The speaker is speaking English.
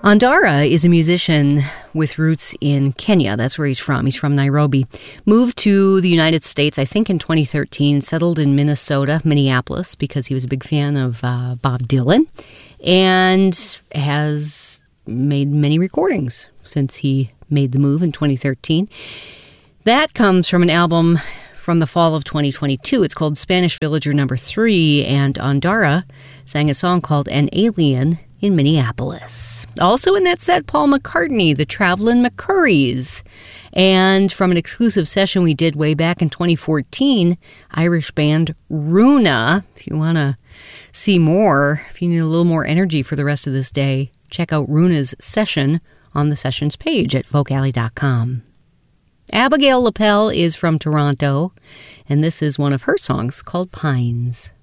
Ondara is a musician with roots in Kenya. That's where he's from. He's from Nairobi. Moved to the United States, I think, in 2013. Settled in Minnesota, Minneapolis, because he was a big fan of Bob Dylan. And has made many recordings since he made the move in 2013. That comes from an album from the fall of 2022. It's called Spanish Villager No. 3, and Ondara sang a song called An Alien in Minneapolis. Also in that set, Paul McCartney, the Travelin' McCurries. And from an exclusive session we did way back in 2014, Irish band Runa. If you want to see more, if you need a little more energy for the rest of this day, check out Runa's session on the sessions page at folkalley.com. Abigail Lapel is from Toronto, and this is one of her songs called Pines.